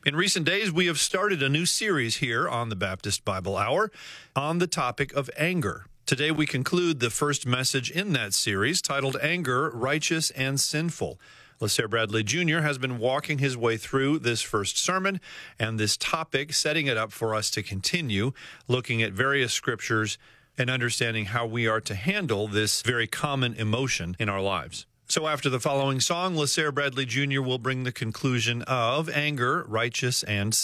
In recent days, we have started a new series here on the Baptist Bible Hour on the topic of anger. Today, we conclude the first message in that series titled Anger, Righteous and Sinful. LaSair Bradley Jr. has been walking his way through this first sermon and this topic, setting it up for us to continue looking at various scriptures and understanding how we are to handle this very common emotion in our lives. So after the following song, LaSair Bradley Jr. will bring the conclusion of Anger, Righteous and